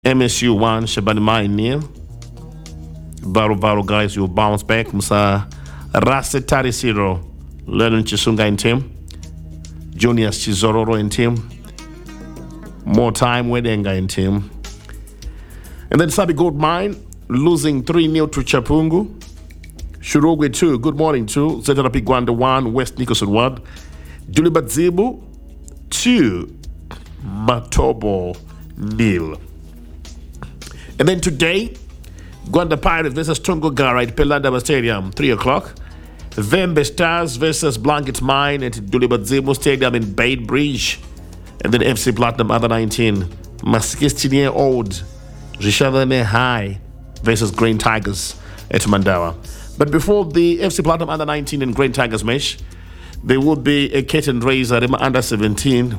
MSU 1, Shabani Mai nil. Varo guys, you bounce back. Musa Rasetari 0. Lenin Chisunga in team. Juniors Chizororo in team. More time Wedenga in team. And then Sabi Gold Mine losing 3-0 to Chapungu. Shurugwe 2, good morning 2. Zetarapi Gwanda 1, West Nicholson 1. Dulibat Zibu 2, Matobo 0. And then today, Gwanda Pirates versus Tungo Gara at Pelandaba Stadium, 3 o'clock. Vembe Stars versus Blanket Mine at Dulibat Zibu Stadium in Bait Bridge. And then FC Platinum Under 19, Maskistinier-old Rishadane High versus Green Tigers at Mandawa. But before the FC Platinum Under 19 and Green Tigers match, there would be a curtain raiser Under 17.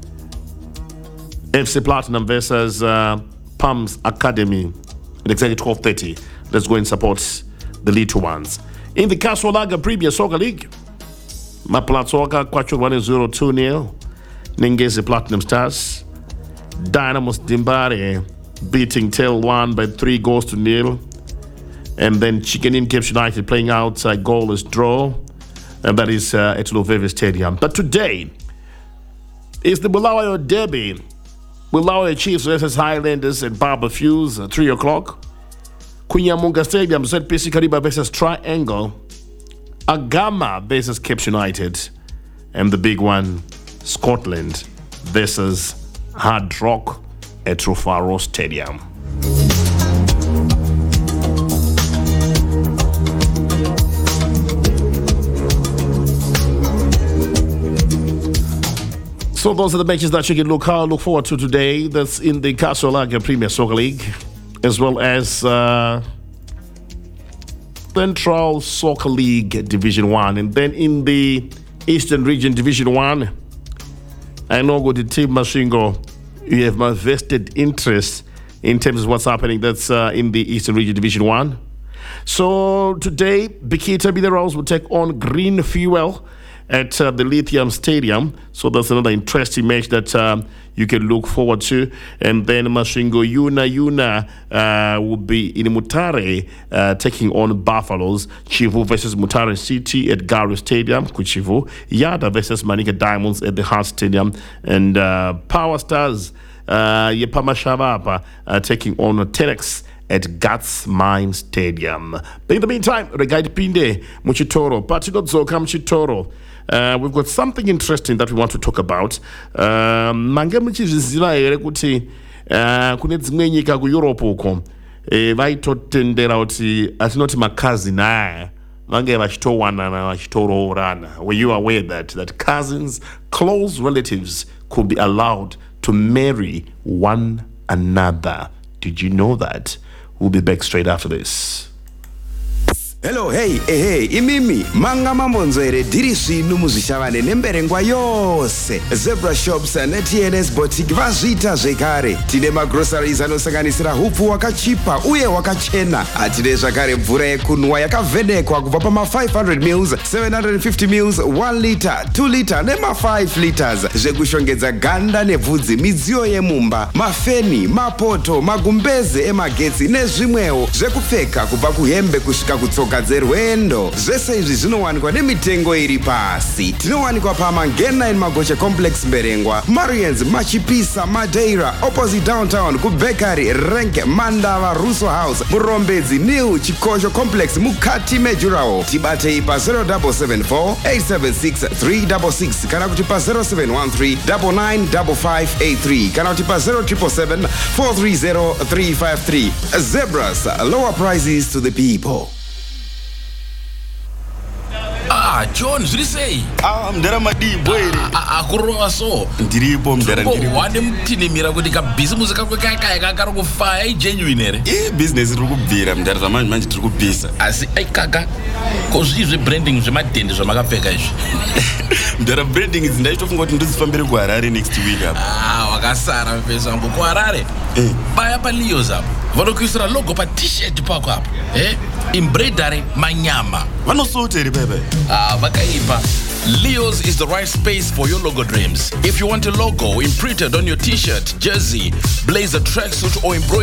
FC Platinum versus Palms Academy at exactly 12:30. Let's go and support the little ones. In the Kasolaga Premier Soccer League, Maplatsoka Kwachu 1-0 2-0. Ningezi Platinum Stars. Dynamos Dimbare beating Tel 1 by 3-0. And then Chicken Cape United playing out a goalless draw. And that is at Luveve Stadium. But today is the Bulawayo Derby. Bulawayo Chiefs versus Highlanders at Barber Fuse at 3 o'clock. Kunyamunga Stadium, ZPC Kariba versus Triangle. Agama versus Cape United. And the big one, Scotland versus Hard Rock at Rufaro Stadium. So those are the matches that you can look forward to today. That's in the Kasolaga Premier Soccer League, as well as Central Soccer League Division 1. And then in the Eastern Region Division 1, I know with the team Mashingo, you have my vested interest in terms of what's happening. That's in the Eastern Region Division 1. So today, Bikita Minerals will take on Green Fuel at the Lithium Stadium. So that's another interesting match that you can look forward to. And then Mashingo Yuna will be in Mutare taking on Buffaloes. Chivu versus Mutare City at Garo Stadium, Kuchivu. Yada versus Manika Diamonds at the Hart Stadium. And Power Stars, Yepama Shabapa taking on Telex at Guts Mine Stadium. But in the meantime, Regaid Pinde, Muchitoro, Patigo Zoka Muchitoro. We've got something interesting that we want to talk about. Mange muchizizira ere kuti kune dzimwe nyika ku Europe uko vaitotendera kuti atinoti makazi naye vange vachitowanana vachitoroorana. Were you aware that cousins, close relatives could be allowed to marry one another? Did you know that? We'll be back straight after this. Hello, hey, imimi manga mambonzere dirisi numuzishavane nemberengwa yose Zebra Shops and TNS Boutique vazvita zvekare. Tine magroceries anosanganisira hupfu wakachipa uye wakachena. Atine zvakare mvura yekunwa yakavhenekwa kubva pama 500 mils, 750 mils, 1 liter, 2 liter nema 5 liters. Zvekushongedza ganda nebvudzi, midziyo yemumba, mafeni, mapoto, magumbeze emagetsi nezvimwewo zvekupfeka kubva kuhembe kusvika kutsoka dzerwendo. Zvese izvi zvinowanikwa nemitengo iri pasi. Tinowanikwa paMangena in Magoche Complex Mberengwa, Marians, Machipisa, Madeira, opposite downtown kuBekari, Renke, Mandava, Russo House, Murombedzi, New Chikosho Complex, Mukati Mejurao. Tibate ipa 0774 876 366 kana kuti pa 0713 995583 kana kuti pa 0777 430 353. Zebras, lower prices to the people. John, zviri sei? Mdara madi boy. Akurova so. Ndiripo mdara ndiripo. Wade mtinimira kuti kabhizimusi kakwe kakari kufaya igenuine ere? Business iri kubvira mdara zamanje tiri kubvisa. Asi kaka kozvi zvebranding zvemadhende zvamakapfeka izvi. Mdara branding idzi ndaitofunga kuti ndizifambire kuHarare next week apa. Wakasara mfeza wangu kuHarare. Baya pa Leos apa. Vanokuisira logo pa t-shirt pako apa. Embroidery manyama. Vanosota ere baba. Vakaipa. Leo's is the right space for your logo dreams. If you want a logo imprinted on your t-shirt, jersey, blazer, tracksuit, or embroidered